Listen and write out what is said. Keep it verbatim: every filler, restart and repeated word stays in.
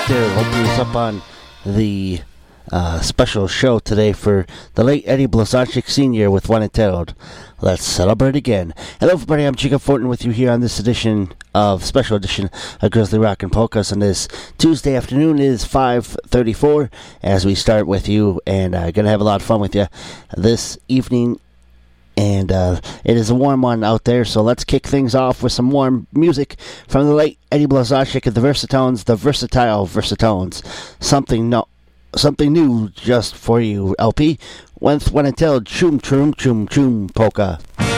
right there opening us up on the uh, special show today for the late Eddie Blazonczyk Senior with One Entitled. Let's celebrate again. Hello everybody, I'm Chico Fortin with you here on this edition of special edition of Grizzly Rock and Polkas on this Tuesday afternoon. It is five thirty-four as we start with you, and uh, gonna have a lot of fun with you this evening. And uh, it is a warm one out there, so let's kick things off with some warm music from the late Eddie Blazonczyk and the Versatones, the Versatile Versatones. Something no, something new just for you, L P. When when until Choom Choom Choom Choom Polka.